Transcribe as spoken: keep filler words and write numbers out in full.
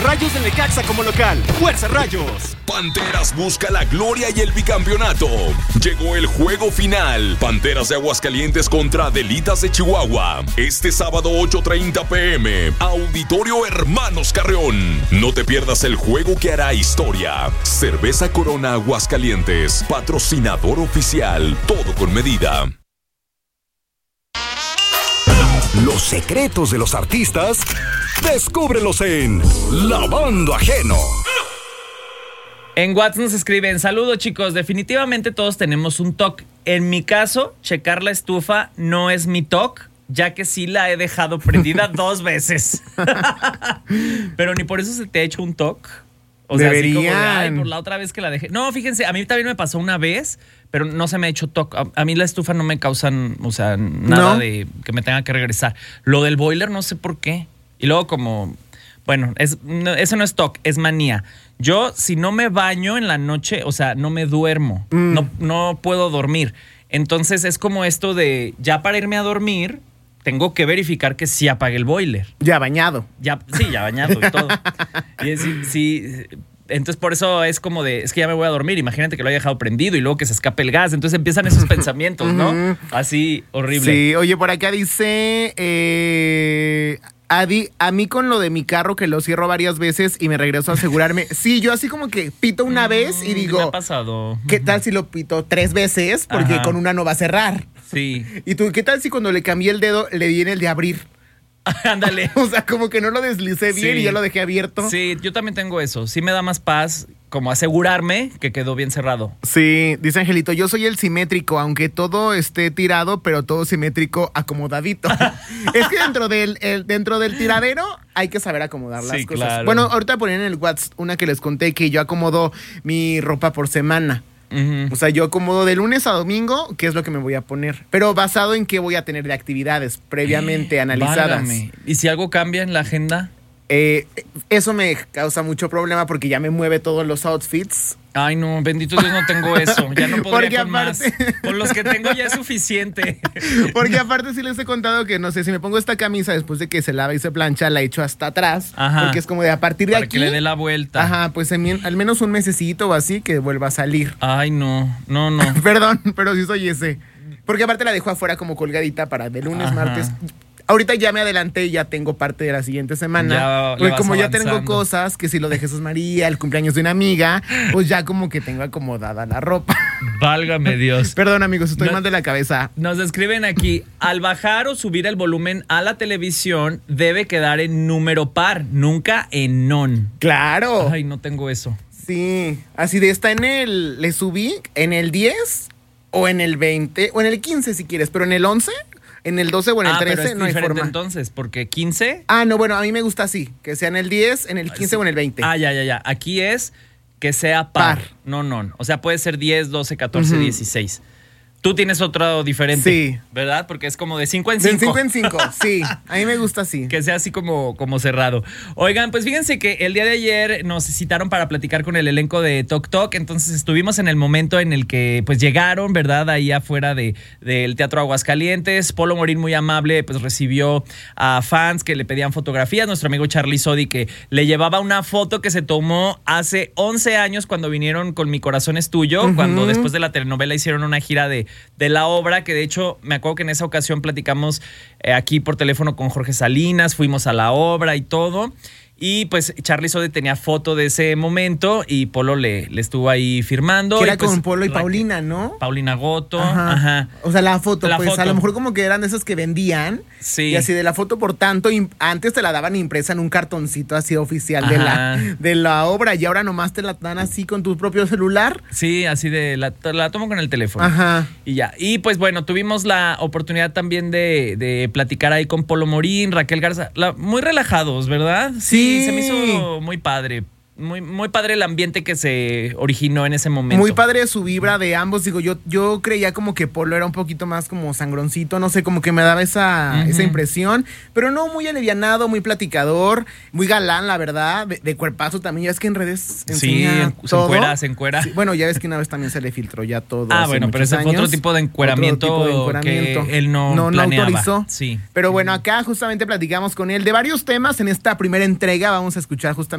Rayos del Necaxa como local. ¡Fuerza, Rayos! Panteras busca la gloria y el bicampeonato. Llegó el juego final. Panteras de Aguascalientes contra Adelitas de Chihuahua. Este sábado ocho treinta pm. Auditorio Hermanos Carreón. No te pierdas el juego que hará historia. Cerveza Corona Aguascalientes. Patrocinador oficial. Todo con medida. Los secretos de los artistas, descúbrelos en Lavando Ajeno. En WhatsApp nos escriben: saludos chicos, definitivamente todos tenemos un toc. En mi caso, checar la estufa no es mi toc, ya que sí la he dejado prendida dos veces. Pero ni por eso se te ha hecho un toc. O sea, así como de, ay, por la otra vez que la dejé. No, fíjense, a mí también me pasó una vez, pero no se me ha hecho toc. A, a mí la estufa no me causan, o sea, nada ¿No? de que me tenga que regresar. Lo del boiler no sé por qué. Y luego como, bueno, es, no, eso no es toc, es manía. Yo, si no me baño en la noche, o sea, no me duermo. Mm. No, no puedo dormir. Entonces es como esto de, ya para irme a dormir, tengo que verificar que sí apague el boiler. Ya bañado. Ya, sí, ya bañado y todo. Y sí, sí, entonces por eso es como de, es que ya me voy a dormir, imagínate que lo haya dejado prendido y luego que se escape el gas. Entonces empiezan esos pensamientos, ¿no? Así, horrible. Sí, oye, por acá dice... Eh... Adi, a mí con lo de mi carro que lo cierro varias veces y me regreso a asegurarme. Sí, yo así como que pito una vez y digo... ¿Qué me ha pasado? ¿Qué tal si lo pito tres veces? Porque Ajá. con una no va a cerrar. Sí. Y tú, ¿qué tal si cuando le cambié el dedo le di en el de abrir? Ándale. O sea, como que no lo deslicé bien sí. y ya lo dejé abierto. Sí, yo también tengo eso. Sí me da más paz como asegurarme que quedó bien cerrado. Sí, dice Angelito, yo soy el simétrico, aunque todo esté tirado, pero todo simétrico acomodadito. Es que dentro del, el, dentro del tiradero hay que saber acomodar las sí, cosas. Claro. Bueno, ahorita ponían en el WhatsApp una que les conté que yo acomodo mi ropa por semana. Uh-huh. O sea, yo acomodo de lunes a domingo qué es lo que me voy a poner, pero basado en qué voy a tener de actividades previamente eh, analizadas. Válgame. ¿Y si algo cambia en la agenda? Eh, eso me causa mucho problema porque ya me mueve todos los outfits. Ay, no, bendito Dios, no tengo eso. Ya no podría porque con aparte... más. Con los que tengo ya es suficiente. Porque aparte sí les he contado que, no sé, si me pongo esta camisa después de que se lava y se plancha, la echo hasta atrás. Ajá. Porque es como de a partir de Para aquí... que le dé la vuelta. Ajá, pues en, al menos un mesecito o así que vuelva a salir. Ay, no, no, no. Perdón, pero sí soy ese. Porque aparte la dejo afuera como colgadita para de lunes, Ajá. martes... Ahorita ya me adelanté y ya tengo parte de la siguiente semana. Ya, porque como avanzando. Ya tengo cosas, que si lo de Jesús María, el cumpleaños de una amiga, pues ya como que tengo acomodada la ropa. Válgame Dios. Perdón, amigos, estoy no, mal de la cabeza. Nos escriben aquí, al bajar o subir el volumen a la televisión debe quedar en número par, nunca en non. ¡Claro! Ay, no tengo eso. Sí, así de está en el, le subí en el diez o en el veinte o en el quince si quieres, pero en el once... En el doce o en el ah, trece pero es no hay forma. Entonces, porque quince... Ah, no, bueno, a mí me gusta así, que sea en el diez, en el quince sí. o en el veinte. Ah, ya, ya, ya. Aquí es que sea par. par. No, no. O sea, puede ser diez, doce, catorce, uh-huh. dieciséis. Tú tienes otro diferente, sí. ¿verdad? Porque es como de cinco en cinco. De cinco en cinco, sí. A mí me gusta así. Que sea así como, como cerrado. Oigan, pues fíjense que el día de ayer nos citaron para platicar con el elenco de Toc Toc. Entonces estuvimos en el momento en el que pues llegaron, ¿verdad? Ahí afuera de, del Teatro Aguascalientes. Polo Morín, muy amable, pues recibió a fans que le pedían fotografías. Nuestro amigo Charlie Sodi, que le llevaba una foto que se tomó hace once años cuando vinieron con Mi Corazón es Tuyo. Uh-huh. Cuando después de la telenovela hicieron una gira de de la obra, que de hecho me acuerdo que en esa ocasión platicamos eh, aquí por teléfono con Jorge Salinas, fuimos a la obra y todo. Y pues Charly Sode tenía foto de ese momento y Polo le, le estuvo ahí firmando. Que era pues, con Polo y Paulina, ¿no? Paulina Goto. Ajá. Ajá. O sea, la foto, la pues foto. A lo mejor como que eran de esas que vendían. Sí. Y así de la foto, por tanto, antes te la daban impresa en un cartoncito así oficial de la, de la obra y ahora nomás te la dan así con tu propio celular. Sí, así de, la, la tomo con el teléfono. Ajá. Y ya. Y pues bueno, tuvimos la oportunidad también de, de platicar ahí con Polo Morín, Raquel Garza, la, muy relajados, ¿verdad? Sí. Sí, se me hizo muy padre. Muy, muy padre el ambiente que se originó en ese momento. Muy padre su vibra de ambos. Digo, yo, yo creía como que Polo era un poquito más como sangroncito, no sé, como que me daba esa, uh-huh. esa impresión. Pero no, muy alivianado, muy platicador, muy galán, la verdad. De, de cuerpazo también. Ya ves que en redes enseña sí, se todo. encuera, se encuera. Sí, bueno, ya ves que una vez también se le filtró ya todo. Ah, bueno, pero ese fue otro tipo de encueramiento, tipo de encueramiento. que él no, no, no autorizó. Sí. Pero bueno, acá justamente platicamos con él de varios temas en esta primera entrega. Vamos a escuchar justamente